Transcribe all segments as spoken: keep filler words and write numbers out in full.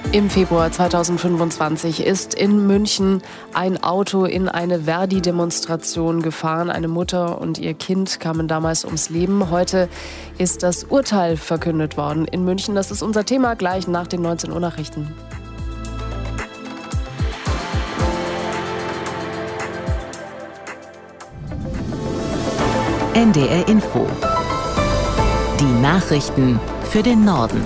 Im Februar zweitausendfünfundzwanzig ist in München ein Auto in eine Verdi-Demonstration gefahren. Eine Mutter und ihr Kind kamen damals ums Leben. Heute ist das Urteil verkündet worden in München. Das ist unser Thema gleich nach den neunzehn Uhr Nachrichten. N D R Info. Die Nachrichten für den Norden.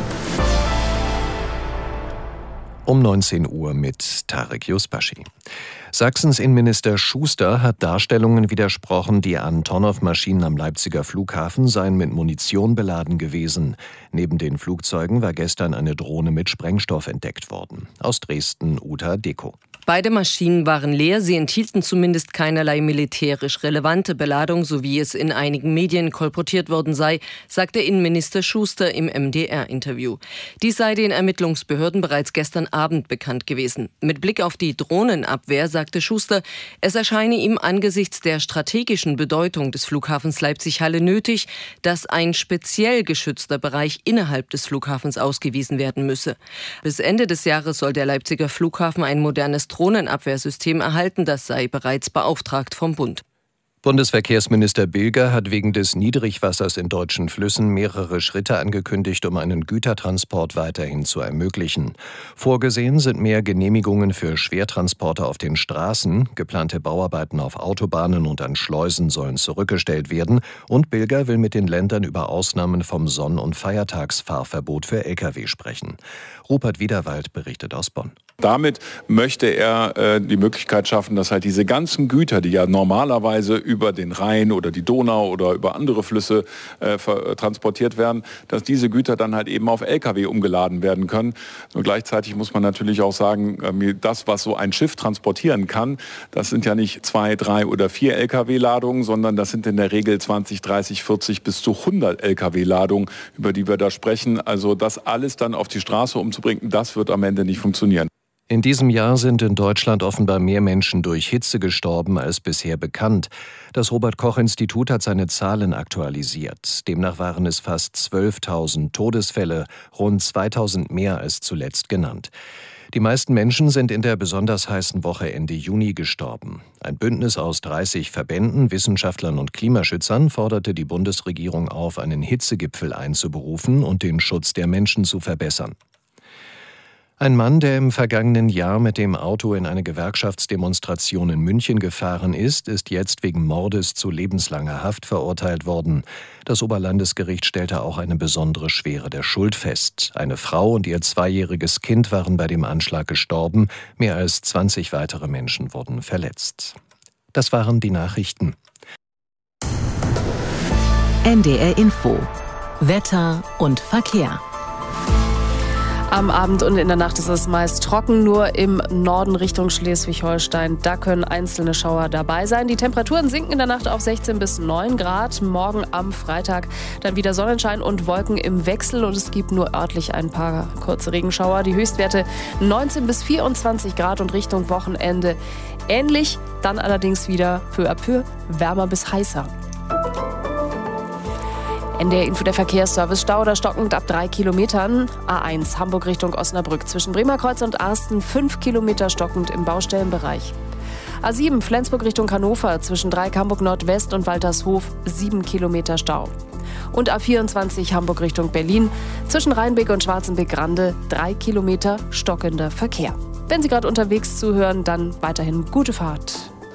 Um neunzehn Uhr mit Tarek Yusbashi. Sachsens Innenminister Schuster hat Darstellungen widersprochen, die Antonov-Maschinen am Leipziger Flughafen seien mit Munition beladen gewesen. Neben den Flugzeugen war gestern eine Drohne mit Sprengstoff entdeckt worden. Aus Dresden Uta Deko. Beide Maschinen waren leer, sie enthielten zumindest keinerlei militärisch relevante Beladung, so wie es in einigen Medien kolportiert worden sei, sagte Innenminister Schuster im M D R-Interview. Dies sei den Ermittlungsbehörden bereits gestern Abend bekannt gewesen. Mit Blick auf die Drohnenabwehr sagte Schuster, es erscheine ihm angesichts der strategischen Bedeutung des Flughafens Leipzig-Halle nötig, dass ein speziell geschützter Bereich innerhalb des Flughafens ausgewiesen werden müsse. Bis Ende des Jahres soll der Leipziger Flughafen ein modernes Drohnenabwehrsystem erhalten, das sei bereits beauftragt vom Bund. Bundesverkehrsminister Bilger hat wegen des Niedrigwassers in deutschen Flüssen mehrere Schritte angekündigt, um einen Gütertransport weiterhin zu ermöglichen. Vorgesehen sind mehr Genehmigungen für Schwertransporte auf den Straßen, geplante Bauarbeiten auf Autobahnen und an Schleusen sollen zurückgestellt werden und Bilger will mit den Ländern über Ausnahmen vom Sonn- und Feiertagsfahrverbot für L K W sprechen. Rupert Wiederwald berichtet aus Bonn. Damit möchte er äh, die Möglichkeit schaffen, dass halt diese ganzen Güter, die ja normalerweise über den Rhein oder die Donau oder über andere Flüsse äh, transportiert werden, dass diese Güter dann halt eben auf L K W umgeladen werden können. Und gleichzeitig muss man natürlich auch sagen, äh, das, was so ein Schiff transportieren kann, das sind ja nicht zwei, drei oder vier L K W-Ladungen, sondern das sind in der Regel zwanzig, dreißig, vierzig bis zu hundert L K W-Ladungen, über die wir da sprechen. Also das alles dann auf die Straße umzubringen, das wird am Ende nicht funktionieren. In diesem Jahr sind in Deutschland offenbar mehr Menschen durch Hitze gestorben als bisher bekannt. Das Robert-Koch-Institut hat seine Zahlen aktualisiert. Demnach waren es fast zwölftausend Todesfälle, rund zweitausend mehr als zuletzt genannt. Die meisten Menschen sind in der besonders heißen Woche Ende Juni gestorben. Ein Bündnis aus dreißig Verbänden, Wissenschaftlern und Klimaschützern forderte die Bundesregierung auf, einen Hitzegipfel einzuberufen und den Schutz der Menschen zu verbessern. Ein Mann, der im vergangenen Jahr mit dem Auto in eine Gewerkschaftsdemonstration in München gefahren ist, ist jetzt wegen Mordes zu lebenslanger Haft verurteilt worden. Das Oberlandesgericht stellte auch eine besondere Schwere der Schuld fest. Eine Frau und ihr zweijähriges Kind waren bei dem Anschlag gestorben. Mehr als zwanzig weitere Menschen wurden verletzt. Das waren die Nachrichten. N D R Info. Wetter und Verkehr. Am Abend und in der Nacht ist es meist trocken, nur im Norden Richtung Schleswig-Holstein. Da können einzelne Schauer dabei sein. Die Temperaturen sinken in der Nacht auf sechzehn bis neun Grad. Morgen am Freitag dann wieder Sonnenschein und Wolken im Wechsel und es gibt nur örtlich ein paar kurze Regenschauer. Die Höchstwerte neunzehn bis vierundzwanzig Grad und Richtung Wochenende ähnlich. Dann allerdings wieder peu à peu wärmer bis heißer. N D R Info, der Verkehrsservice. Stau oder stockend ab drei Kilometern. A eins Hamburg Richtung Osnabrück. Zwischen Bremerkreuz und Arsten fünf Kilometer stockend im Baustellenbereich. A sieben Flensburg Richtung Hannover. Zwischen Dreieck Hamburg Nordwest und Waltershof sieben Kilometer Stau. Und A vierundzwanzig Hamburg Richtung Berlin. Zwischen Rheinbeck und Schwarzenbeck-Rande drei Kilometer stockender Verkehr. Wenn Sie gerade unterwegs zuhören, dann weiterhin gute Fahrt.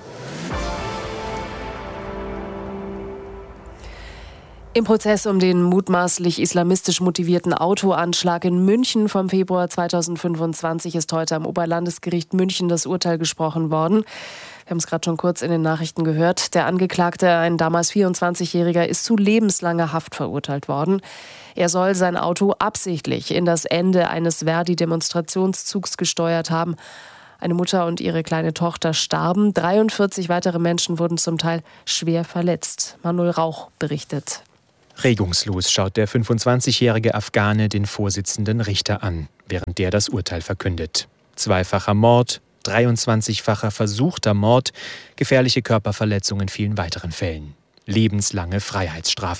Im Prozess um den mutmaßlich islamistisch motivierten Autoanschlag in München vom Februar zweitausendfünfundzwanzig ist heute am Oberlandesgericht München das Urteil gesprochen worden. Wir haben es gerade schon kurz in den Nachrichten gehört. Der Angeklagte, ein damals vierundzwanzigjähriger, ist zu lebenslanger Haft verurteilt worden. Er soll sein Auto absichtlich in das Ende eines Verdi-Demonstrationszugs gesteuert haben. Eine Mutter und ihre kleine Tochter starben. dreiundvierzig weitere Menschen wurden zum Teil schwer verletzt. Manuel Rauch berichtet. Regungslos schaut der fünfundzwanzigjährige Afghane den Vorsitzenden Richter an, während der das Urteil verkündet. Zweifacher Mord, dreiundzwanzigfacher versuchter Mord, gefährliche Körperverletzung in vielen weiteren Fällen. Lebenslange Freiheitsstrafe.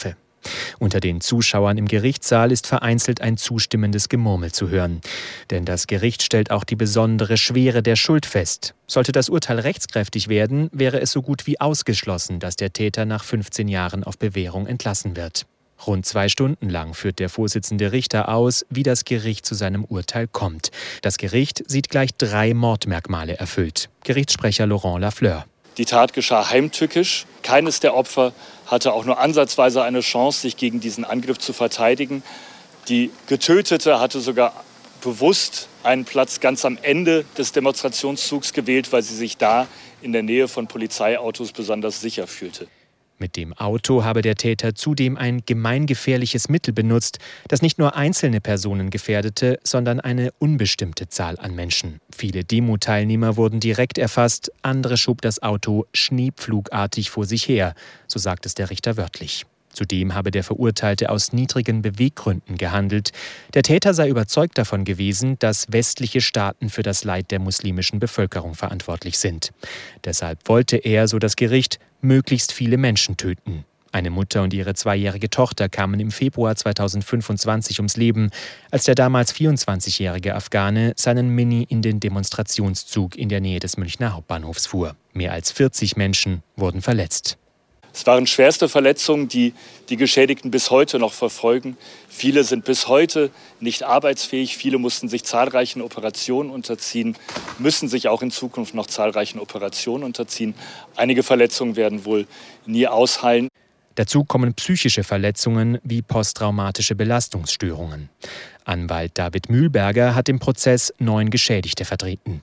Unter den Zuschauern im Gerichtssaal ist vereinzelt ein zustimmendes Gemurmel zu hören. Denn das Gericht stellt auch die besondere Schwere der Schuld fest. Sollte das Urteil rechtskräftig werden, wäre es so gut wie ausgeschlossen, dass der Täter nach fünfzehn Jahren auf Bewährung entlassen wird. Rund zwei Stunden lang führt der Vorsitzende Richter aus, wie das Gericht zu seinem Urteil kommt. Das Gericht sieht gleich drei Mordmerkmale erfüllt. Gerichtssprecher Laurent Lafleur. Die Tat geschah heimtückisch. Keines der Opfer hatte auch nur ansatzweise eine Chance, sich gegen diesen Angriff zu verteidigen. Die Getötete hatte sogar bewusst einen Platz ganz am Ende des Demonstrationszugs gewählt, weil sie sich da in der Nähe von Polizeiautos besonders sicher fühlte. Mit dem Auto habe der Täter zudem ein gemeingefährliches Mittel benutzt, das nicht nur einzelne Personen gefährdete, sondern eine unbestimmte Zahl an Menschen. Viele Demo-Teilnehmer wurden direkt erfasst, andere schob das Auto schneepflugartig vor sich her, so sagt es der Richter wörtlich. Zudem habe der Verurteilte aus niedrigen Beweggründen gehandelt. Der Täter sei überzeugt davon gewesen, dass westliche Staaten für das Leid der muslimischen Bevölkerung verantwortlich sind. Deshalb wollte er, so das Gericht, möglichst viele Menschen töten. Eine Mutter und ihre zweijährige Tochter kamen im Februar zweitausendfünfundzwanzig ums Leben, als der damals vierundzwanzigjährige Afghane seinen Mini in den Demonstrationszug in der Nähe des Münchner Hauptbahnhofs fuhr. Mehr als vierzig Menschen wurden verletzt. Es waren schwerste Verletzungen, die die Geschädigten bis heute noch verfolgen. Viele sind bis heute nicht arbeitsfähig. Viele mussten sich zahlreichen Operationen unterziehen, müssen sich auch in Zukunft noch zahlreichen Operationen unterziehen. Einige Verletzungen werden wohl nie ausheilen. Dazu kommen psychische Verletzungen wie posttraumatische Belastungsstörungen. Anwalt David Mühlberger hat im Prozess neun Geschädigte vertreten.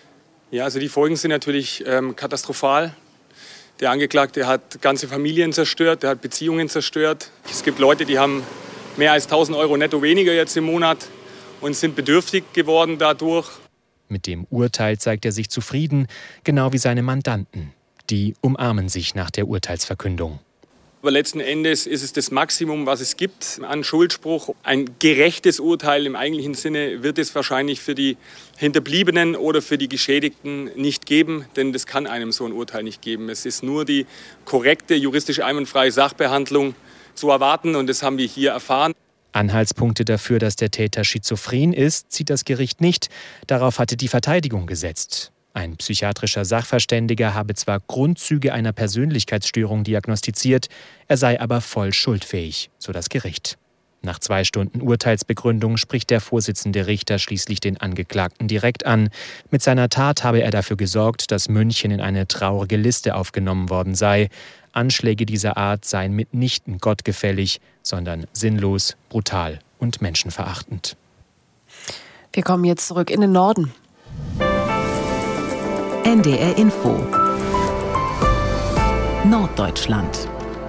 Ja, also die Folgen sind natürlich ähm, katastrophal. Der Angeklagte hat ganze Familien zerstört, der hat Beziehungen zerstört. Es gibt Leute, die haben mehr als tausend Euro netto weniger jetzt im Monat und sind bedürftig geworden dadurch. Mit dem Urteil zeigt er sich zufrieden, genau wie seine Mandanten. Die umarmen sich nach der Urteilsverkündung. Aber letzten Endes ist es das Maximum, was es gibt an Schuldspruch. Ein gerechtes Urteil im eigentlichen Sinne wird es wahrscheinlich für die Hinterbliebenen oder für die Geschädigten nicht geben, denn das kann einem so ein Urteil nicht geben. Es ist nur die korrekte, juristisch einwandfreie Sachbehandlung zu erwarten und das haben wir hier erfahren. Anhaltspunkte dafür, dass der Täter schizophren ist, zieht das Gericht nicht. Darauf hatte die Verteidigung gesetzt. Ein psychiatrischer Sachverständiger habe zwar Grundzüge einer Persönlichkeitsstörung diagnostiziert, er sei aber voll schuldfähig, so das Gericht. Nach zwei Stunden Urteilsbegründung spricht der Vorsitzende Richter schließlich den Angeklagten direkt an. Mit seiner Tat habe er dafür gesorgt, dass München in eine traurige Liste aufgenommen worden sei. Anschläge dieser Art seien mitnichten gottgefällig, sondern sinnlos, brutal und menschenverachtend. Wir kommen jetzt zurück in den Norden. N D R Info Norddeutschland.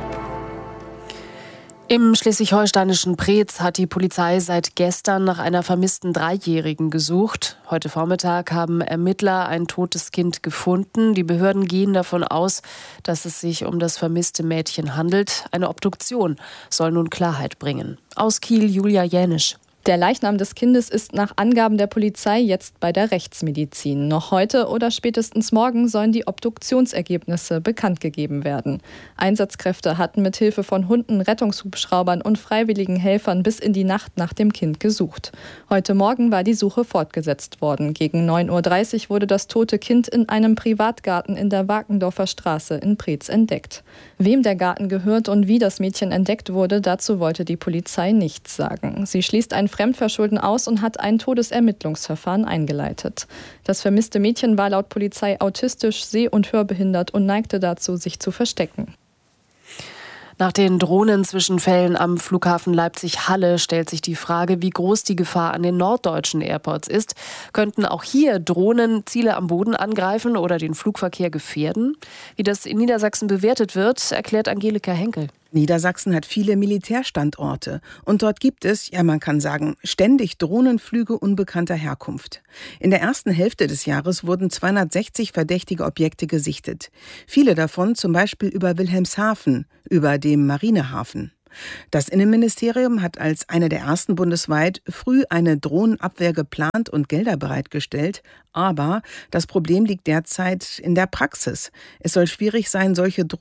Im schleswig-holsteinischen Preetz hat die Polizei seit gestern nach einer vermissten Dreijährigen gesucht. Heute Vormittag haben Ermittler ein totes Kind gefunden. Die Behörden gehen davon aus, dass es sich um das vermisste Mädchen handelt. Eine Obduktion soll nun Klarheit bringen. Aus Kiel, Julia Jänisch. Der Leichnam des Kindes ist nach Angaben der Polizei jetzt bei der Rechtsmedizin. Noch heute oder spätestens morgen sollen die Obduktionsergebnisse bekannt gegeben werden. Einsatzkräfte hatten mit Hilfe von Hunden, Rettungshubschraubern und freiwilligen Helfern bis in die Nacht nach dem Kind gesucht. Heute Morgen war die Suche fortgesetzt worden. Gegen neun Uhr dreißig wurde das tote Kind in einem Privatgarten in der Wakendorfer Straße in Preetz entdeckt. Wem der Garten gehört und wie das Mädchen entdeckt wurde, dazu wollte die Polizei nichts sagen. Sie schließt ein Fremdverschulden aus und hat ein Todesermittlungsverfahren eingeleitet. Das vermisste Mädchen war laut Polizei autistisch, seh- und hörbehindert und neigte dazu, sich zu verstecken. Nach den Drohnenzwischenfällen am Flughafen Leipzig-Halle stellt sich die Frage, wie groß die Gefahr an den norddeutschen Airports ist. Könnten auch hier Drohnen Ziele am Boden angreifen oder den Flugverkehr gefährden? Wie das in Niedersachsen bewertet wird, erklärt Angelika Henkel. Niedersachsen hat viele Militärstandorte und dort gibt es, ja man kann sagen, ständig Drohnenflüge unbekannter Herkunft. In der ersten Hälfte des Jahres wurden zweihundertsechzig verdächtige Objekte gesichtet. Viele davon zum Beispiel über Wilhelmshaven, über dem Marinehafen. Das Innenministerium hat als einer der ersten bundesweit früh eine Drohnenabwehr geplant und Gelder bereitgestellt. Aber das Problem liegt derzeit in der Praxis. Es soll schwierig sein, solche Drohnen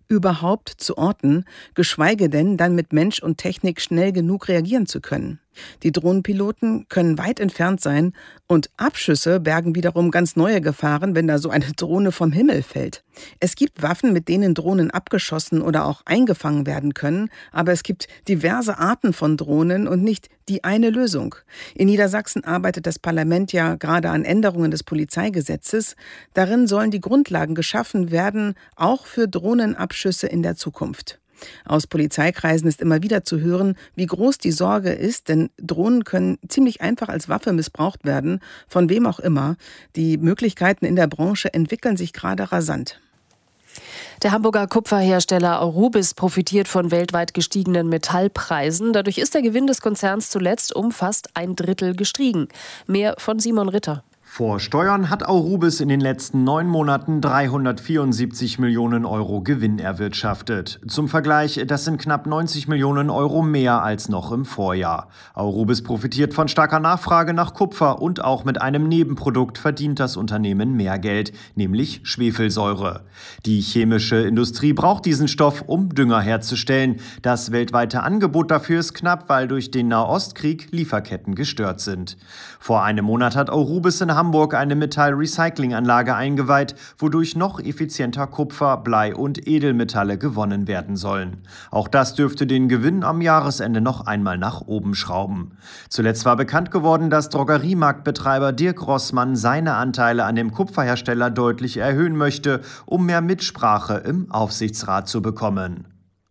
überhaupt zu orten, geschweige denn dann mit Mensch und Technik schnell genug reagieren zu können. Die Drohnenpiloten können weit entfernt sein und Abschüsse bergen wiederum ganz neue Gefahren, wenn da so eine Drohne vom Himmel fällt. Es gibt Waffen, mit denen Drohnen abgeschossen oder auch eingefangen werden können, aber es gibt diverse Arten von Drohnen und nicht die eine Lösung. In Niedersachsen arbeitet das Parlament ja gerade an Änderungen des Polizeigesetzes. Darin sollen die Grundlagen geschaffen werden, auch für Drohnenabschüsse in der Zukunft. Aus Polizeikreisen ist immer wieder zu hören, wie groß die Sorge ist, denn Drohnen können ziemlich einfach als Waffe missbraucht werden, von wem auch immer. Die Möglichkeiten in der Branche entwickeln sich gerade rasant. Der Hamburger Kupferhersteller Aurubis profitiert von weltweit gestiegenen Metallpreisen. Dadurch ist der Gewinn des Konzerns zuletzt um fast ein Drittel gestiegen. Mehr von Simon Ritter. Vor Steuern hat Aurubis in den letzten neun Monaten dreihundertvierundsiebzig Millionen Euro Gewinn erwirtschaftet. Zum Vergleich, das sind knapp neunzig Millionen Euro mehr als noch im Vorjahr. Aurubis profitiert von starker Nachfrage nach Kupfer und auch mit einem Nebenprodukt verdient das Unternehmen mehr Geld, nämlich Schwefelsäure. Die chemische Industrie braucht diesen Stoff, um Dünger herzustellen. Das weltweite Angebot dafür ist knapp, weil durch den Nahostkrieg Lieferketten gestört sind. Vor einem Monat hat Aurubis in Hamburg eine Metallrecyclinganlage eingeweiht, wodurch noch effizienter Kupfer, Blei und Edelmetalle gewonnen werden sollen. Auch das dürfte den Gewinn am Jahresende noch einmal nach oben schrauben. Zuletzt war bekannt geworden, dass Drogeriemarktbetreiber Dirk Rossmann seine Anteile an dem Kupferhersteller deutlich erhöhen möchte, um mehr Mitsprache im Aufsichtsrat zu bekommen.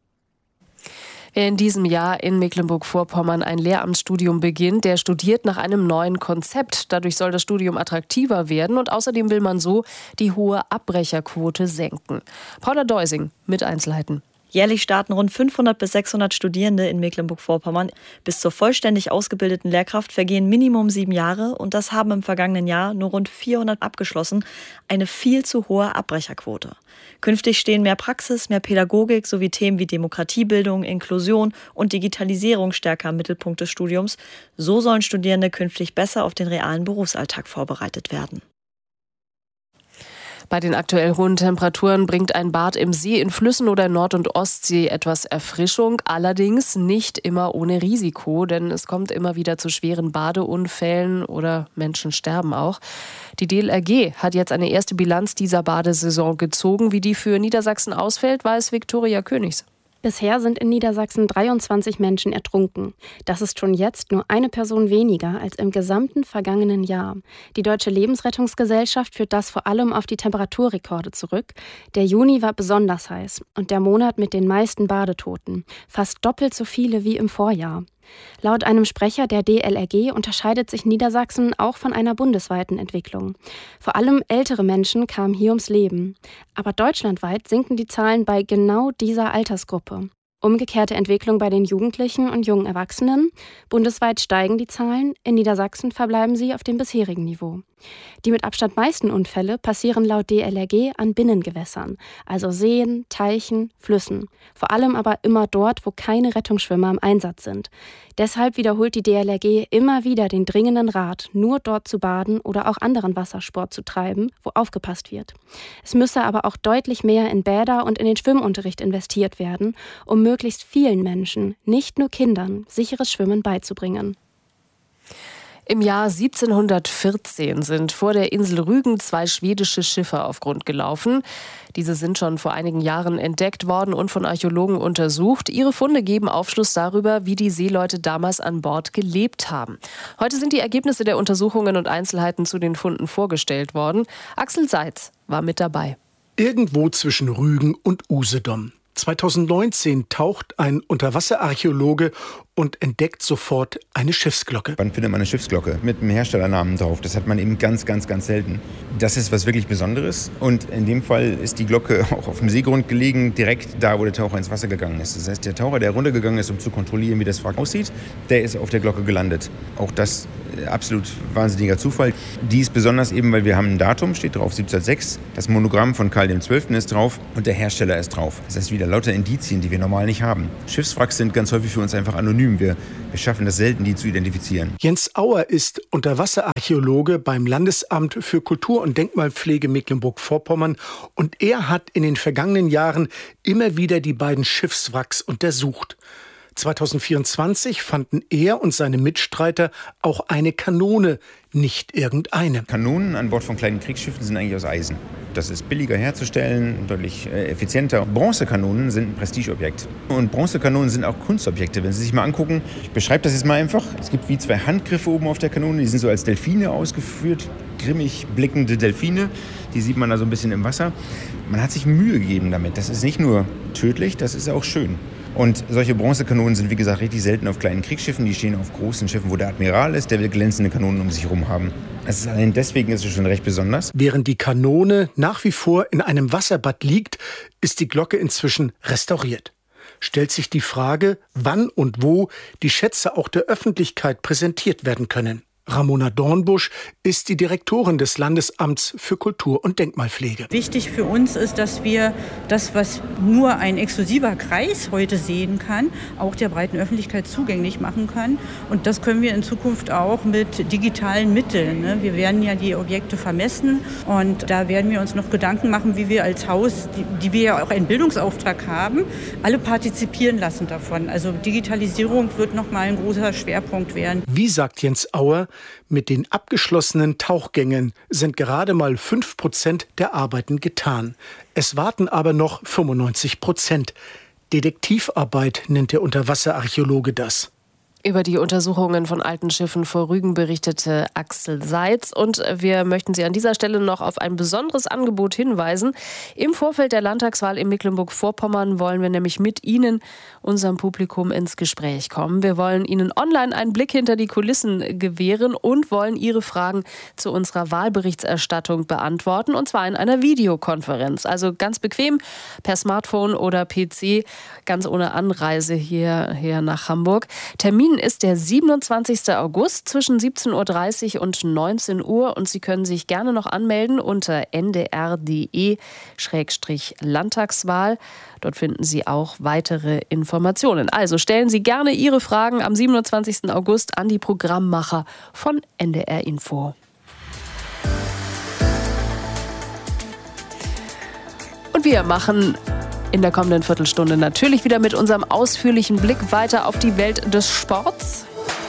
Wer in diesem Jahr in Mecklenburg-Vorpommern ein Lehramtsstudium beginnt, der studiert nach einem neuen Konzept. Dadurch soll das Studium attraktiver werden und außerdem will man so die hohe Abbrecherquote senken. Paula Deusing mit Einzelheiten. Jährlich starten rund fünfhundert bis sechshundert Studierende in Mecklenburg-Vorpommern. Bis zur vollständig ausgebildeten Lehrkraft vergehen Minimum sieben Jahre und das haben im vergangenen Jahr nur rund vierhundert abgeschlossen. Eine viel zu hohe Abbrecherquote. Künftig stehen mehr Praxis, mehr Pädagogik sowie Themen wie Demokratiebildung, Inklusion und Digitalisierung stärker im Mittelpunkt des Studiums. So sollen Studierende künftig besser auf den realen Berufsalltag vorbereitet werden. Bei den aktuell hohen Temperaturen bringt ein Bad im See, in Flüssen oder in Nord- und Ostsee etwas Erfrischung. Allerdings nicht immer ohne Risiko, denn es kommt immer wieder zu schweren Badeunfällen oder Menschen sterben auch. Die D L R G hat jetzt eine erste Bilanz dieser Badesaison gezogen. Wie die für Niedersachsen ausfällt, weiß Viktoria Königs. Bisher sind in Niedersachsen dreiundzwanzig Menschen ertrunken. Das ist schon jetzt nur eine Person weniger als im gesamten vergangenen Jahr. Die Deutsche Lebensrettungsgesellschaft führt das vor allem auf die Temperaturrekorde zurück. Der Juni war besonders heiß und der Monat mit den meisten Badetoten. Fast doppelt so viele wie im Vorjahr. Laut einem Sprecher der D L R G unterscheidet sich Niedersachsen auch von einer bundesweiten Entwicklung. Vor allem ältere Menschen kamen hier ums Leben. Aber deutschlandweit sinken die Zahlen bei genau dieser Altersgruppe. Umgekehrte Entwicklung bei den Jugendlichen und jungen Erwachsenen. Bundesweit steigen die Zahlen, in Niedersachsen verbleiben sie auf dem bisherigen Niveau. Die mit Abstand meisten Unfälle passieren laut D L R G an Binnengewässern, also Seen, Teichen, Flüssen. Vor allem aber immer dort, wo keine Rettungsschwimmer im Einsatz sind. Deshalb wiederholt die D L R G immer wieder den dringenden Rat, nur dort zu baden oder auch anderen Wassersport zu treiben, wo aufgepasst wird. Es müsse aber auch deutlich mehr in Bäder und in den Schwimmunterricht investiert werden, um möglichst vielen Menschen, nicht nur Kindern, sicheres Schwimmen beizubringen. Im Jahr siebzehnhundertvierzehn sind vor der Insel Rügen zwei schwedische Schiffe auf Grund gelaufen. Diese sind schon vor einigen Jahren entdeckt worden und von Archäologen untersucht. Ihre Funde geben Aufschluss darüber, wie die Seeleute damals an Bord gelebt haben. Heute sind die Ergebnisse der Untersuchungen und Einzelheiten zu den Funden vorgestellt worden. Axel Seitz war mit dabei. Irgendwo zwischen Rügen und Usedom. zweitausendneunzehn taucht ein Unterwasserarchäologe und entdeckt sofort eine Schiffsglocke. Wann findet man eine Schiffsglocke mit einem Herstellernamen drauf? Das hat man eben ganz, ganz, ganz selten. Das ist was wirklich Besonderes und in dem Fall ist die Glocke auch auf dem Seegrund gelegen, direkt da, wo der Taucher ins Wasser gegangen ist. Das heißt, der Taucher, der runtergegangen ist, um zu kontrollieren, wie das Wrack aussieht, der ist auf der Glocke gelandet. Auch das absolut wahnsinniger Zufall. Die ist besonders eben, weil wir haben ein Datum, steht drauf siebzehnhundertsechs, das Monogramm von Karl der Zwölfte ist drauf und der Hersteller ist drauf. Das heißt wieder lauter Indizien, die wir normal nicht haben. Schiffswracks sind ganz häufig für uns einfach anonym. Wir, wir schaffen das selten, die zu identifizieren. Jens Auer ist Unterwasserarchäologe beim Landesamt für Kultur- und Denkmalpflege Mecklenburg-Vorpommern und er hat in den vergangenen Jahren immer wieder die beiden Schiffswracks untersucht. zweitausendvierundzwanzig fanden er und seine Mitstreiter auch eine Kanone, nicht irgendeine. Kanonen an Bord von kleinen Kriegsschiffen sind eigentlich aus Eisen. Das ist billiger herzustellen, deutlich effizienter. Bronzekanonen sind ein Prestigeobjekt. Und Bronzekanonen sind auch Kunstobjekte. Wenn Sie sich mal angucken, ich beschreibe das jetzt mal einfach. Es gibt wie zwei Handgriffe oben auf der Kanone, die sind so als Delfine ausgeführt. Grimmig blickende Delfine, die sieht man da so ein bisschen im Wasser. Man hat sich Mühe gegeben damit. Das ist nicht nur tödlich, das ist auch schön. Und solche Bronzekanonen sind, wie gesagt, richtig selten auf kleinen Kriegsschiffen. Die stehen auf großen Schiffen, wo der Admiral ist, der will glänzende Kanonen um sich herum haben. Das ist allein deswegen ist es schon recht besonders. Während die Kanone nach wie vor in einem Wasserbad liegt, ist die Glocke inzwischen restauriert. Stellt sich die Frage, wann und wo die Schätze auch der Öffentlichkeit präsentiert werden können. Ramona Dornbusch ist die Direktorin des Landesamts für Kultur- und Denkmalpflege. Wichtig für uns ist, dass wir das, was nur ein exklusiver Kreis heute sehen kann, auch der breiten Öffentlichkeit zugänglich machen kann. Und das können wir in Zukunft auch mit digitalen Mitteln. Wir werden ja die Objekte vermessen und da werden wir uns noch Gedanken machen, wie wir als Haus, die wir ja auch einen Bildungsauftrag haben, alle partizipieren lassen davon. Also Digitalisierung wird noch mal ein großer Schwerpunkt werden. Wie sagt Jens Auer, mit den abgeschlossenen Tauchgängen sind gerade mal fünf Prozent der Arbeiten getan. Es warten aber noch fünfundneunzig Prozent. Detektivarbeit nennt der Unterwasserarchäologe das. Über die Untersuchungen von alten Schiffen vor Rügen berichtete Axel Seitz. Und wir möchten Sie an dieser Stelle noch auf ein besonderes Angebot hinweisen. Im Vorfeld der Landtagswahl in Mecklenburg-Vorpommern wollen wir nämlich mit Ihnen, unserem Publikum, ins Gespräch kommen. Wir wollen Ihnen online einen Blick hinter die Kulissen gewähren und wollen Ihre Fragen zu unserer Wahlberichterstattung beantworten. Und zwar in einer Videokonferenz. Also ganz bequem per Smartphone oder P C, ganz ohne Anreise hierher nach Hamburg. Termin ist der siebenundzwanzigsten August zwischen siebzehn Uhr dreißig und neunzehn Uhr und Sie können sich gerne noch anmelden unter n d r punkt d e Schrägstrich Landtagswahl. Dort finden Sie auch weitere Informationen. Also stellen Sie gerne Ihre Fragen am siebenundzwanzigsten August an die Programmmacher von N D R Info. Und wir machen in der kommenden Viertelstunde natürlich wieder mit unserem ausführlichen Blick weiter auf die Welt des Sports.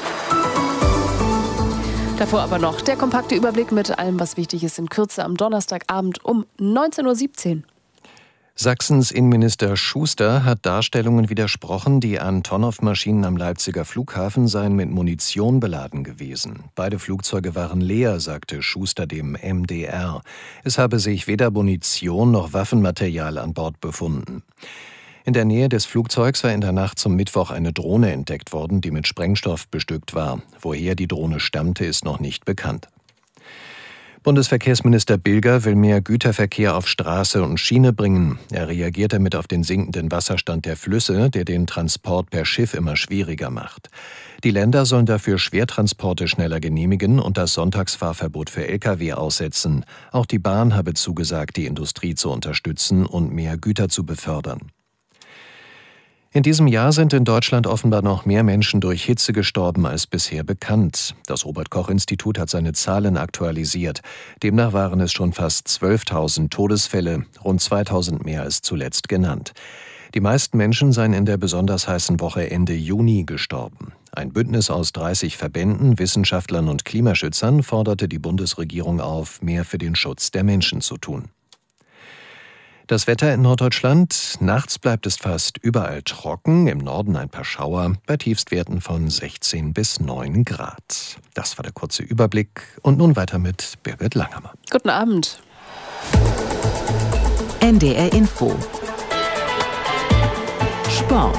Davor aber noch der kompakte Überblick mit allem, was wichtig ist, in Kürze am Donnerstagabend um neunzehn Uhr siebzehn. Sachsens Innenminister Schuster hat Darstellungen widersprochen, die Antonov-Maschinen am Leipziger Flughafen seien mit Munition beladen gewesen. Beide Flugzeuge waren leer, sagte Schuster dem M D R. Es habe sich weder Munition noch Waffenmaterial an Bord befunden. In der Nähe des Flugzeugs war in der Nacht zum Mittwoch eine Drohne entdeckt worden, die mit Sprengstoff bestückt war. Woher die Drohne stammte, ist noch nicht bekannt. Bundesverkehrsminister Bilger will mehr Güterverkehr auf Straße und Schiene bringen. Er reagiert damit auf den sinkenden Wasserstand der Flüsse, der den Transport per Schiff immer schwieriger macht. Die Länder sollen dafür Schwertransporte schneller genehmigen und das Sonntagsfahrverbot für L K W aussetzen. Auch die Bahn habe zugesagt, die Industrie zu unterstützen und mehr Güter zu befördern. In diesem Jahr sind in Deutschland offenbar noch mehr Menschen durch Hitze gestorben als bisher bekannt. Das Robert-Koch-Institut hat seine Zahlen aktualisiert. Demnach waren es schon fast zwölftausend Todesfälle, rund zweitausend mehr als zuletzt genannt. Die meisten Menschen seien in der besonders heißen Woche Ende Juni gestorben. Ein Bündnis aus dreißig Verbänden, Wissenschaftlern und Klimaschützern forderte die Bundesregierung auf, mehr für den Schutz der Menschen zu tun. Das Wetter in Norddeutschland. Nachts bleibt es fast überall trocken, im Norden ein paar Schauer, bei Tiefstwerten von sechzehn bis neun Grad. Das war der kurze Überblick. Und nun weiter mit Birgit Langhammer. Guten Abend. N D R Info. Sport.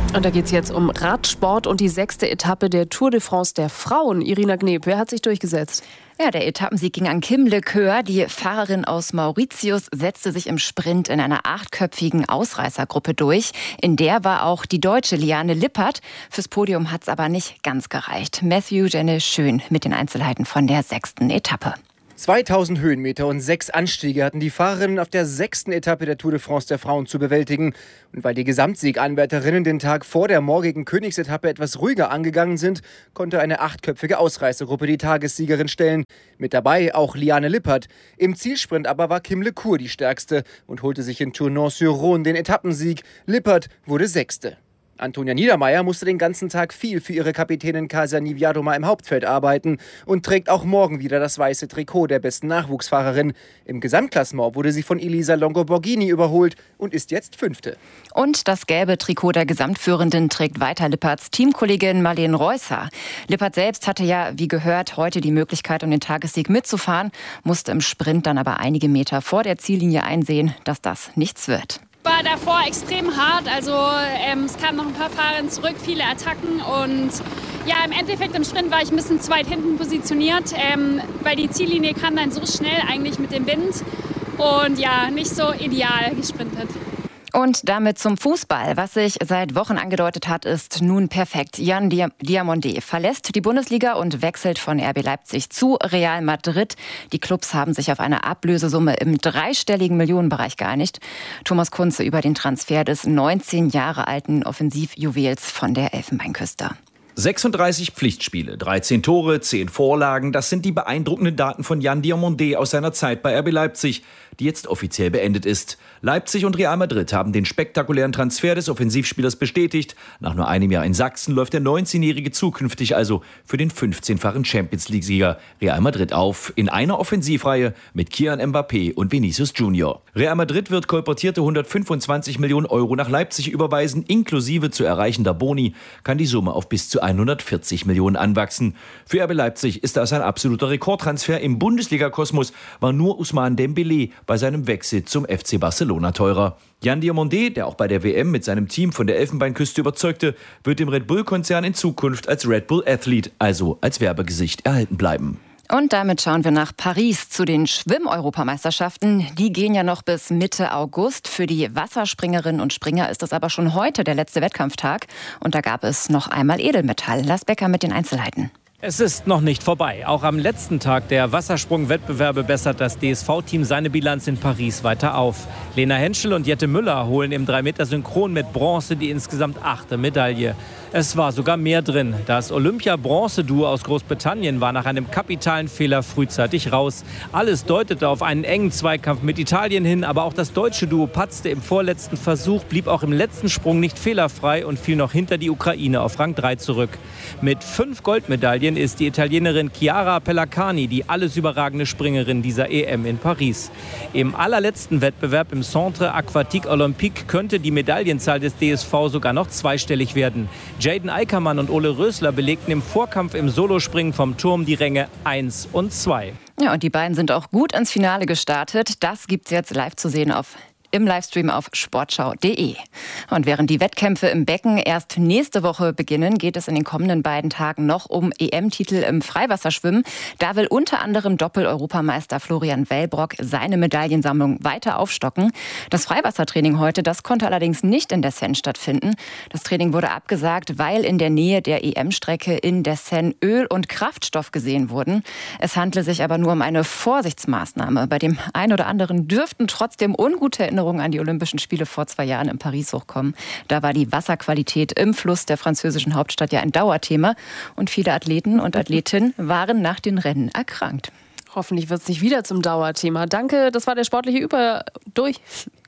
Und da geht es jetzt um Radsport und die sechste Etappe der Tour de France der Frauen. Irina Gneb, wer hat sich durchgesetzt? Ja, der Etappensieg ging an Kim LeCoeur. Die Fahrerin aus Mauritius setzte sich im Sprint in einer achtköpfigen Ausreißergruppe durch. In der war auch die Deutsche Liane Lippert. Fürs Podium hat es aber nicht ganz gereicht. Matthew Jenne Schön mit den Einzelheiten von der sechsten Etappe. zweitausend Höhenmeter und sechs Anstiege hatten die Fahrerinnen auf der sechsten Etappe der Tour de France der Frauen zu bewältigen. Und weil die Gesamtsieganwärterinnen den Tag vor der morgigen Königsetappe etwas ruhiger angegangen sind, konnte eine achtköpfige Ausreißergruppe die Tagessiegerin stellen. Mit dabei auch Liane Lippert. Im Zielsprint aber war Kim LeCoeur die stärkste und holte sich in Tournon-sur-Rhône den Etappensieg. Lippert wurde Sechste. Antonia Niedermeyer musste den ganzen Tag viel für ihre Kapitänin Kasia Niewiadoma im Hauptfeld arbeiten und trägt auch morgen wieder das weiße Trikot der besten Nachwuchsfahrerin. Im Gesamtklassement wurde sie von Elisa Longo-Borghini überholt und ist jetzt Fünfte. Und das gelbe Trikot der Gesamtführenden trägt weiter Lipperts Teamkollegin Marlene Reusser. Lippert selbst hatte ja, wie gehört, heute die Möglichkeit, um den Tagessieg mitzufahren, musste im Sprint dann aber einige Meter vor der Ziellinie einsehen, dass das nichts wird. War davor extrem hart, also ähm, es kamen noch ein paar Fahrer zurück, viele Attacken und ja, im Endeffekt im Sprint war ich ein bisschen zu weit hinten positioniert, ähm, weil die Ziellinie kam dann so schnell eigentlich mit dem Wind und ja, nicht so ideal gesprintet. Und damit zum Fußball. Was sich seit Wochen angedeutet hat, ist nun perfekt. Yan Diamonde verlässt die Bundesliga und wechselt von R B Leipzig zu Real Madrid. Die Clubs haben sich auf eine Ablösesumme im dreistelligen Millionenbereich geeinigt. Thomas Kunze über den Transfer des neunzehn Jahre alten Offensivjuwels von der Elfenbeinküste. sechsunddreißig Pflichtspiele, dreizehn Tore, zehn Vorlagen. Das sind die beeindruckenden Daten von Yan Diamonde aus seiner Zeit bei R B Leipzig, die jetzt offiziell beendet ist. Leipzig und Real Madrid haben den spektakulären Transfer des Offensivspielers bestätigt. Nach nur einem Jahr in Sachsen läuft der neunzehnjährige zukünftig also für den fünfzehnfachen Champions-League-Sieger Real Madrid auf. In einer Offensivreihe mit Kylian Mbappé und Vinicius Junior. Real Madrid wird kolportierte hundertfünfundzwanzig Millionen Euro nach Leipzig überweisen. Inklusive zu erreichender Boni kann die Summe auf bis zu hundertvierzig Millionen anwachsen. Für R B Leipzig ist das ein absoluter Rekordtransfer. Im Bundesliga-Kosmos war nur Ousmane Dembélé bei seinem Wechsel zum F C Barcelona teurer. Yan Diamonde, der auch bei der W M mit seinem Team von der Elfenbeinküste überzeugte, wird dem Red Bull-Konzern in Zukunft als Red Bull Athlete, also als Werbegesicht, erhalten bleiben. Und damit schauen wir nach Paris zu den Schwimm-Europameisterschaften. Die gehen ja noch bis Mitte August. Für die Wasserspringerinnen und Springer ist es aber schon heute der letzte Wettkampftag. Und da gab es noch einmal Edelmetall. Lars Becker mit den Einzelheiten. Es ist noch nicht vorbei. Auch am letzten Tag der Wassersprung-Wettbewerbe bessert das D S V-Team seine Bilanz in Paris weiter auf. Lena Henschel und Jette Müller holen im drei Meter Synchron mit Bronze die insgesamt achte Medaille. Es war sogar mehr drin. Das Olympia-Bronze-Duo aus Großbritannien war nach einem kapitalen Fehler frühzeitig raus. Alles deutete auf einen engen Zweikampf mit Italien hin, aber auch das deutsche Duo patzte im vorletzten Versuch, blieb auch im letzten Sprung nicht fehlerfrei und fiel noch hinter die Ukraine auf Rang drei zurück. Mit fünf Goldmedaillen ist die Italienerin Chiara Pellacani die alles überragende Springerin dieser E M in Paris. Im allerletzten Wettbewerb im Centre Aquatique Olympique könnte die Medaillenzahl des D S V sogar noch zweistellig werden. Jaden Eickermann und Ole Rösler belegten im Vorkampf im Solospringen vom Turm die Ränge eins und zwei. Ja, und die beiden sind auch gut ins Finale gestartet. Das gibt's jetzt live zu sehen auf im Livestream auf sportschau punkt de. Und während die Wettkämpfe im Becken erst nächste Woche beginnen, geht es in den kommenden beiden Tagen noch um E M-Titel im Freiwasserschwimmen. Da will unter anderem Doppel-Europameister Florian Wellbrock seine Medaillensammlung weiter aufstocken. Das Freiwassertraining heute, das konnte allerdings nicht in der Seine stattfinden. Das Training wurde abgesagt, weil in der Nähe der E M-Strecke in der Seine Öl und Kraftstoff gesehen wurden. Es handle sich aber nur um eine Vorsichtsmaßnahme. Bei dem einen oder anderen dürften trotzdem ungute Erinnerungen an die Olympischen Spiele vor zwei Jahren in Paris hochkommen. Da war die Wasserqualität im Fluss der französischen Hauptstadt ja ein Dauerthema. Und viele Athleten und Athletinnen waren nach den Rennen erkrankt. Hoffentlich wird es nicht wieder zum Dauerthema. Danke, das war der sportliche Über... durch...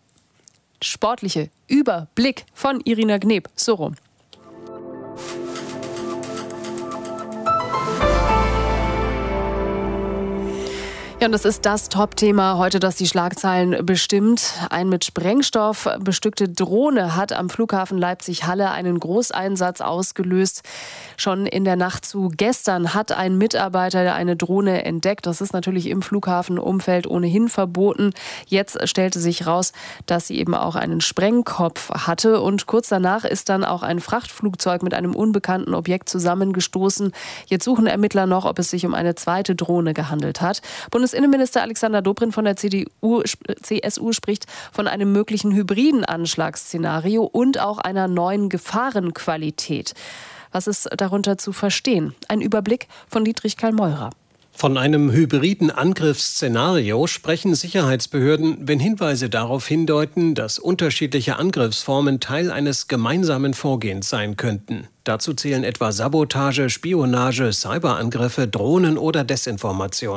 sportliche Überblick von Irina Gneb. So rum. Ja, und das ist das Top-Thema heute, das die Schlagzeilen bestimmt. Ein mit Sprengstoff bestückte Drohne hat am Flughafen Leipzig-Halle einen Großeinsatz ausgelöst. Schon in der Nacht zu gestern hat ein Mitarbeiter eine Drohne entdeckt. Das ist natürlich im Flughafenumfeld ohnehin verboten. Jetzt stellte sich raus, dass sie eben auch einen Sprengkopf hatte. Und kurz danach ist dann auch ein Frachtflugzeug mit einem unbekannten Objekt zusammengestoßen. Jetzt suchen Ermittler noch, ob es sich um eine zweite Drohne gehandelt hat. Bundesinnenminister Alexander Dobrindt von der C D U, C S U spricht von einem möglichen hybriden Anschlagsszenario und auch einer neuen Gefahrenqualität. Was ist darunter zu verstehen? Ein Überblick von Dietrich Karl-Meurer. Von einem hybriden Angriffsszenario sprechen Sicherheitsbehörden, wenn Hinweise darauf hindeuten, dass unterschiedliche Angriffsformen Teil eines gemeinsamen Vorgehens sein könnten. Dazu zählen etwa Sabotage, Spionage, Cyberangriffe, Drohnen oder Desinformation.